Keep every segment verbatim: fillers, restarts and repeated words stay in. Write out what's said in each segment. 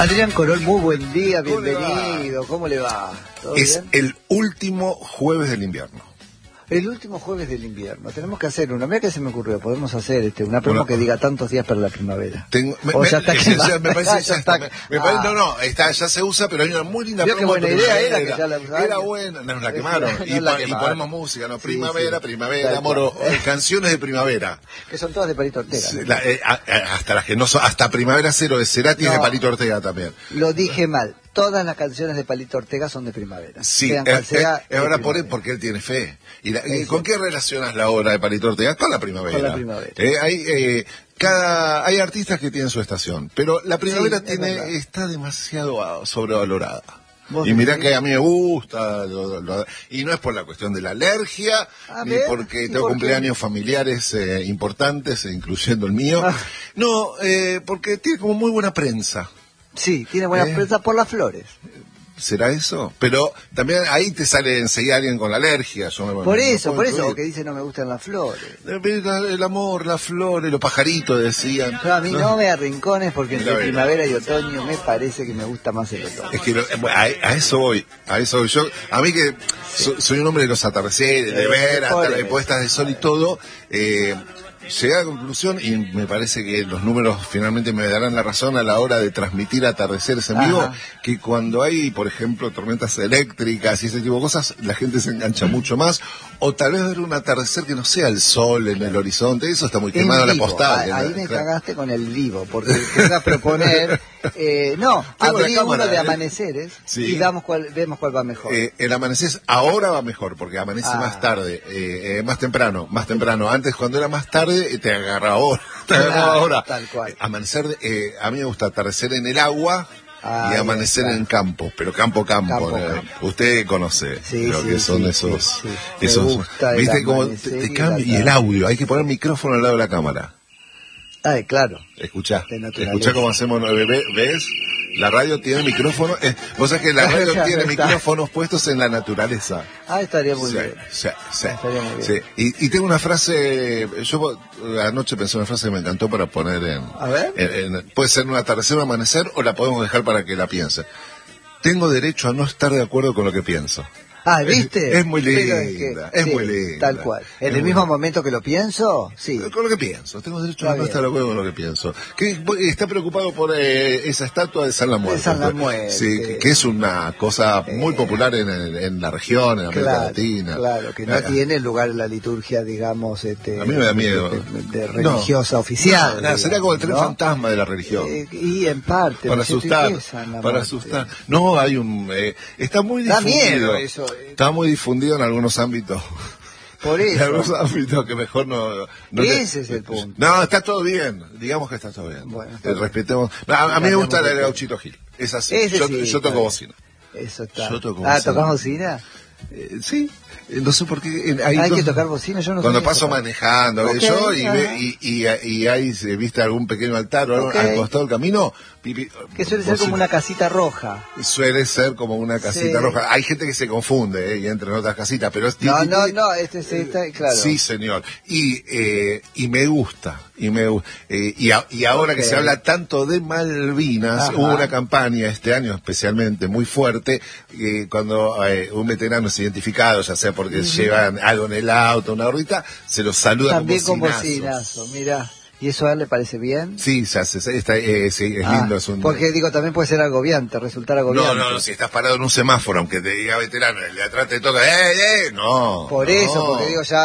Adrián Corol, muy buen día, bienvenido. ¿Cómo le va? ¿Todo Es bien? el último jueves del invierno. El último jueves del invierno. Tenemos que hacer una. Mira que se me ocurrió. Podemos hacer este una promo Bueno, que diga tantos días para la primavera. Tengo, me, o me, ya está ese, quemado. ya me parece, Ya ya está. está, me, me Ah. parece, no, no, está, ya se usa, pero hay una muy linda Vio qué promo buena de idea primavera. era, que ya la usaban. Era buena, nos la quemaron. No y, la pa- y quemaron. ponemos música, ¿no? Sí, Primavera, sí. primavera, Tal amor, cual. canciones de primavera. Que son todas de Palito Ortega. Sí, ¿no? la- eh, a- a- hasta las que no son, hasta Primavera Cero de Cerati es de No. Palito Ortega también. Lo dije mal. Todas las canciones de Palito Ortega son de primavera. Sí, Sean es, cual sea, es- es ahora de por él, primavera. porque él tiene fe. ¿Y la- Eso. ¿Con qué relacionas la obra de Palito Ortega? Con la primavera. Con la primavera. Eh, hay, eh, cada, hay artistas que tienen su estación, pero la primavera Sí, es tiene verdad. está demasiado ah, sobrevalorada. ¿Vos Y mirá decís? que a mí me gusta, lo- lo- y no es por la cuestión de la alergia, A ni ver, porque ¿y tengo por qué? cumpleaños familiares eh, importantes, eh, incluyendo el mío. Ah. No, eh, porque tiene como muy buena prensa. Sí, tiene buena Eh. prensa por las flores. ¿Será eso? Pero también ahí te sale enseguida alguien con la alergia. Yo me- Por no eso, puedo por eso, incluir. que dice no me gustan las flores. El amor, las flores, los pajaritos decían. No, a mí no me arrincones porque entre Mira, primavera y otoño me parece que me gusta más el otoño. Es que lo- a, a eso voy, a eso voy. Yo, a mí que so- soy un hombre de los atardeceres, de Eh, ver hasta por las eso. puestas de sol y todo, eh, llegué a la conclusión y me parece que los números finalmente me darán la razón a la hora de transmitir atardeceres en vivo, Ajá. que cuando hay, por ejemplo, tormentas eléctricas y ese tipo de cosas, la gente se engancha mucho más, o tal vez ver un atardecer que no sea el sol en el horizonte, eso está muy En quemado en la vivo. postal. Ah, Ahí ¿no? me Claro. cagaste con el vivo, porque te iba a proponer, eh, no, Tengo la abrí cámara, uno de eh. amaneceres Sí. y vamos cuál, vemos cuál va mejor. Eh, el amanecer ahora va mejor, porque amanece Ah. más tarde, eh, eh, más temprano, más temprano. Antes, cuando era más tarde, eh, te agarraba ahora. Te Claro, agarraba ahora. tal cual. Eh, amanecer, eh, a mí me gusta atardecer en el agua Ah, y amanecer está. en campo, pero campo, campo. Campo, ¿no? campo. Usted conoce Sí, lo sí, que son sí, esos. sí, sí. Me esos gusta el ¿Viste cómo te, amanecer te y cambia? la Y el tarde. audio, hay que poner micrófono al lado de la cámara. Ay, claro. Escuchá, De naturaleza. escuchá cómo hacemos, ¿ve- ¿ves? La radio tiene micrófonos, eh, vos sabés que la radio Ya tiene está. micrófonos puestos en la naturaleza. Ah, estaría muy Sí, bien. sí, sí, Estaría muy bien. sí. Y, y tengo una frase, yo anoche pensé una frase que me encantó para poner en, A ver. en- en- puede ser un atardecer o amanecer, o la podemos dejar para que la piense. Tengo derecho a no estar de acuerdo con lo que pienso. Ah, ¿viste? Es muy Pero linda, es sí, muy linda. Tal cual. En Es el muy mismo linda. momento que lo pienso, sí. Con lo que pienso, tengo derecho Está a no bien. estar de acuerdo con lo que pienso. Que está preocupado por eh, esa estatua de San la Muerte. De San la Muerte. Sí, que, que es una cosa muy Eh. popular en, en- en la región, en América Claro, Latina. claro, que no Ah, tiene lugar en la liturgia, digamos, este, A mí me da miedo. de, de religiosa oficial. No, no, sería como el tren digamos, ¿no? fantasma de la religión. Eh, y en parte. para ¿no es cierto? ¿Y asustar, qué es San la para Muerte? asustar. No, hay un... eh, está muy Da difundido. miedo eso, eh. Está muy difundido en algunos ámbitos. Por En algunos eso. ámbitos que mejor no... no te- Ese es el punto. No, está todo bien. Digamos que está todo bien. Bueno, está Eh, bien. respetemos... No, a, a mí me gusta la de Cambiamos de- Gauchito Gil. Es así. Ese yo sí, yo está toco bien. bocina. Eso está. Yo toco ah, bocina. ¿tocás bocina? Eh, sí. Eh, No sé por qué... eh, hay Hay dos- que tocar bocina, yo no Cuando sé paso tocar. manejando, Ok, yo, y, ajá. ve, y, y, y hay, eh, viste, algún pequeño altar o algo Ok. al costado del camino, pipi- Que suele ser bocina. como una casita roja. Suele ser como una casita Sí. roja. Hay gente que se confunde, ¿eh? Y entra en otras casitas, pero es... No, ti- ti- no, ti- no, este sí está, claro. Sí, señor. Y, eh, y me gusta. Y, me, gu- eh, y, a- y ahora que Ok. se habla tanto de Malvinas, Ajá. hubo una campaña este año especialmente muy fuerte, eh, cuando eh, un veterano es identificado, ya sea porque llevan algo en el auto, una gorrita, se los saluda También con con bocinazos. bocinazo, mira. ¿Y eso a él le parece bien? Sí, se hace, está, eh, sí, es Ah, lindo. Es un, porque digo, también puede ser agobiante, resultar no, agobiante. no, no, si estás parado en un semáforo, aunque te diga veterano, el de atrás te toca, ¡eh, eh! No. Por no, eso, porque digo, ya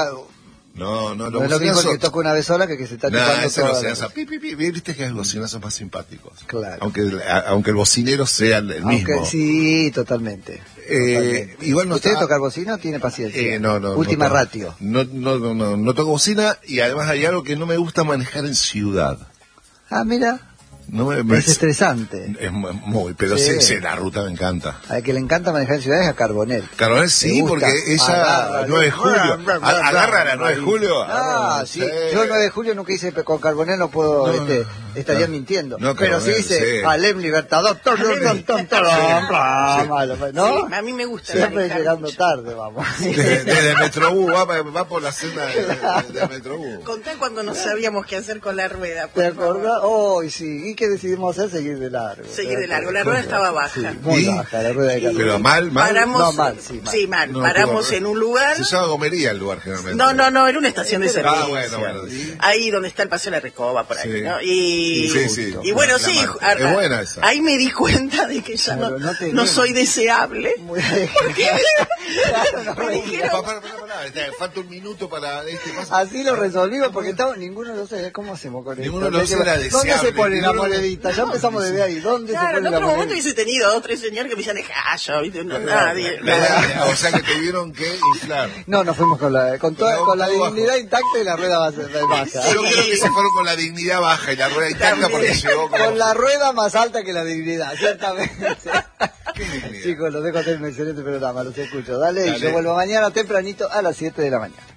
No, no, no es lo mismo bocinazo- que toca una vez sola que que se está No, chupando ese toda la bocinazo, noche. pi, pi, pi, viste que hay bocinazos más simpáticos. Claro. Aunque, a- aunque el bocinero sea el, el Aunque mismo. sí, totalmente. Eh, totalmente. igual no ¿Usted está- tocar bocina o tiene paciencia? Eh, no, no. Última no, ratio. No, no, no, no, no toco bocina y además hay algo que no me gusta manejar en ciudad. Ah, mira, No me, me- es estresante. es mu- muy, pero Sí. sí, sí, la ruta me encanta. Al que le encanta manejar en ciudades es a Carbonell. Carolina sí, Me gusta. porque ella, Agarra, nueve de julio, bra, bra, a- agarra bra, la nueve de julio. Ah, agarra, sí. Yo el nueve de julio nunca hice, con Carbonell no puedo, No, este, estaría no, mintiendo. No, pero si dice, sí. Alem Libertador, ton, ton, ton, ton, ¿no? Sí, a mí me gusta. Siempre llegando mucho. tarde, vamos. Desde, desde Metrobús, va, va por la senda de, de, de Metrobús. Contá cuando no sabíamos qué hacer con la rueda. ¿Te acordás? Oh, y sí. ¿Y qué decidimos hacer? Seguir de largo. Seguir de largo. La rueda estaba baja. Sí, muy ¿Y? baja, la rueda de carro. Pero mal, mal. Paramos, No, mal, sí, mal. Sí, mal. No, Paramos pero- en un lugar. Se llama Gomería el lugar generalmente. No, no, no, era una estación de servicio. Ah, bueno, bueno. Sí. Ahí donde está el Paseo de la Recoba, por ahí, Sí. ¿no? Y, Sí, sí. y bueno, La sí, marca. Es buena esa. ahí me di cuenta de que ya Pero no, no no, tenemos. soy deseable. Muy Porque Claro, no, me no, dijeron, Pa- pa- pa- pa- pa- este, falta un minuto para este paso. así lo resolvimos porque estamos, ninguno lo sé. ¿Cómo hacemos con Ninguno esto? lo sé, era ¿Dónde deseable. se pone la Ninguno- monedita? Ya empezamos desde ahí. ¿Dónde claro, se en pone la otro momento monedita? hubiese tenido dos o tres señores que me decían, ah, yo, ¿viste? No, nadie. La- la- O sea que tuvieron que inflar. No, nos fuimos con la, con toda, Pero con la todo bajo. dignidad intacta y la rueda baja. baja. Yo creo que se fueron con la dignidad baja y la rueda intacta porque llegó como... Con la rueda más alta que la dignidad, ciertamente. ¿Qué dignidad? Chicos, los dejo hacer un excelente programa, los escucho. Dale, y Dale. yo vuelvo mañana tempranito a las siete de la mañana.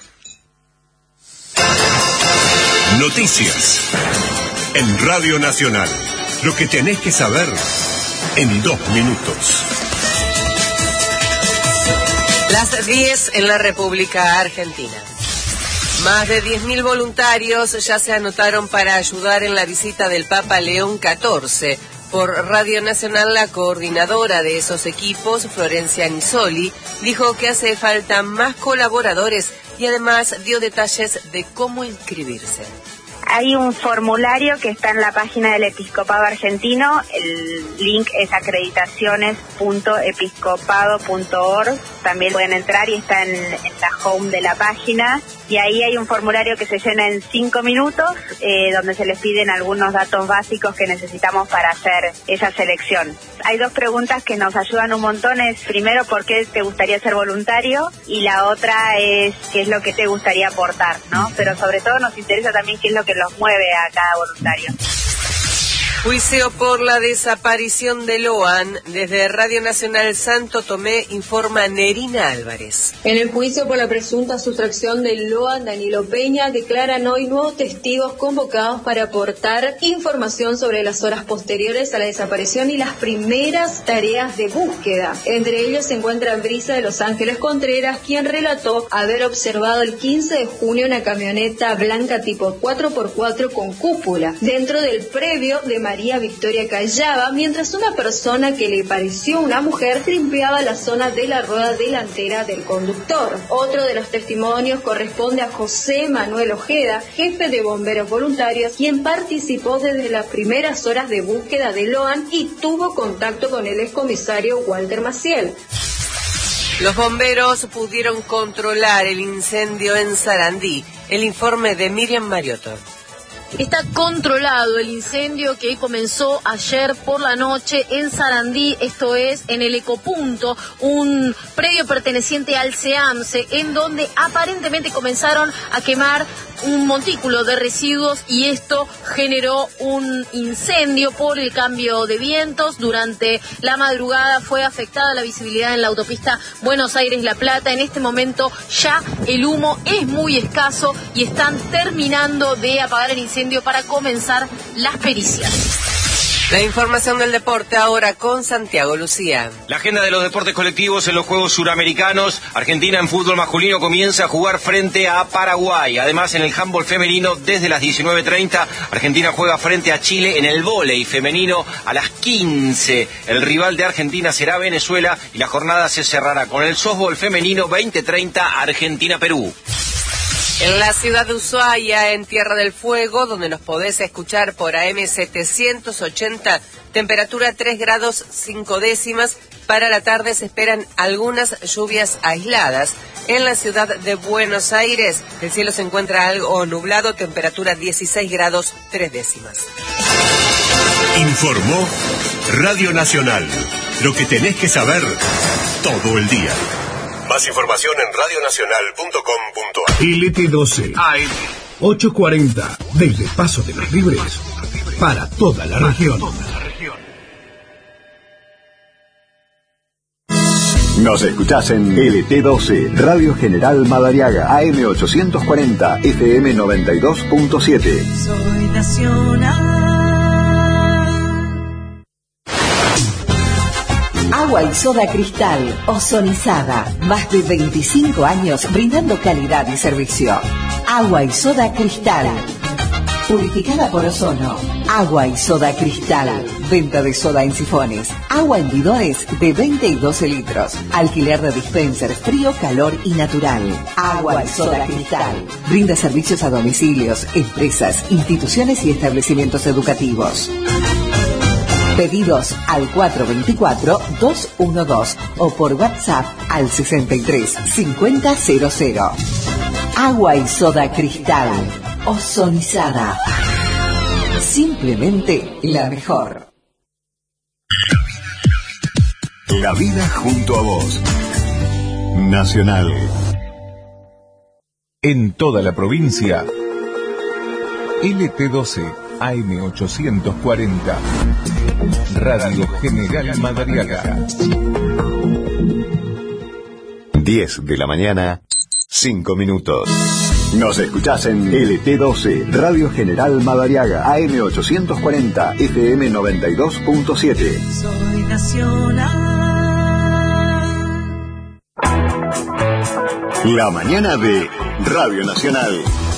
Noticias en Radio Nacional. Lo que tenés que saber en dos minutos. Las diez en la República Argentina. Más de diez mil voluntarios ya se anotaron para ayudar en la visita del Papa León catorce. Por Radio Nacional, la coordinadora de esos equipos, Florencia Nisoli, dijo que hace falta más colaboradores y además dio detalles de cómo inscribirse. Hay un formulario que está en la página del Episcopado Argentino, el link es acreditaciones punto episcopado punto org, también pueden entrar y está en, en la home de la página, y ahí hay un formulario que se llena en cinco minutos, eh, donde se les piden algunos datos básicos que necesitamos para hacer esa selección. Hay dos preguntas que nos ayudan un montón, es primero por qué te gustaría ser voluntario, y la otra es qué es lo que te gustaría aportar, ¿no? Pero sobre todo nos interesa también qué es lo que los mueve a cada voluntario. Juicio por la desaparición de Loan. Desde Radio Nacional Santo Tomé informa Nerina Álvarez. En el juicio por la presunta sustracción de Loan, Danilo Peña, declaran hoy nuevos testigos convocados para aportar información sobre las horas posteriores a la desaparición y las primeras tareas de búsqueda. Entre ellos se encuentra Brisa de Los Ángeles Contreras, quien relató haber observado el quince de junio una camioneta blanca tipo cuatro por cuatro con cúpula dentro del previo de María Victoria Callaba, mientras una persona que le pareció una mujer limpiaba la zona de la rueda delantera del conductor. Otro de los testimonios corresponde a José Manuel Ojeda, jefe de bomberos voluntarios, quien participó desde las primeras horas de búsqueda de Loan y tuvo contacto con el excomisario Walter Maciel. Los bomberos pudieron controlar el incendio en Sarandí. El informe de Miriam Mariotto. Está controlado el incendio que comenzó ayer por la noche en Sarandí, esto es en el Ecopunto, un predio perteneciente al SEAMSE, en donde aparentemente comenzaron a quemar un montículo de residuos y esto generó un incendio por el cambio de vientos. Durante la madrugada fue afectada la visibilidad en la autopista Buenos Aires-La Plata. En este momento ya el humo es muy escaso y están terminando de apagar el incendio para comenzar las pericias. La información del deporte ahora con Santiago Lucía. La agenda de los deportes colectivos en los Juegos Suramericanos. Argentina en fútbol masculino comienza a jugar frente a Paraguay. Además, en el handball femenino, desde las diecinueve treinta, Argentina juega frente a Chile. En el vóley femenino, a las quince, el rival de Argentina será Venezuela y la jornada se cerrará con el softball femenino veinte treinta, Argentina-Perú. En la ciudad de Ushuaia, en Tierra del Fuego, donde nos podés escuchar por A M setecientos ochenta, temperatura tres grados cinco décimas. Para la tarde se esperan algunas lluvias aisladas. En la ciudad de Buenos Aires, el cielo se encuentra algo nublado, temperatura dieciséis grados tres décimas. Informó Radio Nacional. Lo que tenés que saber todo el día. Más información en radio nacional punto com punto a r. L T doce A M ochocientos cuarenta desde Paso de las Libres para toda la región. Nos escuchás en L T doce, Radio General Madariaga, A M ochocientos cuarenta, F M noventa y dos punto siete. Soy nacional. Agua y soda Cristal, ozonizada. Más de veinticinco años brindando calidad y servicio. Agua y soda Cristal. Purificada por ozono. Agua y soda Cristal. Venta de soda en sifones. Agua en bidones de veinte y doce litros. Alquiler de dispenser frío, calor y natural. Agua y soda Cristal. Brinda servicios a domicilios, empresas, instituciones y establecimientos educativos. Pedidos al cuatro dos cuatro, dos uno dos o por WhatsApp al sesenta y tres, cincuenta cero cero. Agua y soda Cristal. Ozonizada. Simplemente la mejor. La vida junto a vos. Nacional. En toda la provincia, L T doce A M ochocientos cuarenta. Radio General Madariaga. diez de la mañana, cinco minutos. Nos escuchás en L T doce, Radio General Madariaga, A M ochocientos cuarenta, F M noventa y dos punto siete. Soy nacional. La mañana de Radio Nacional.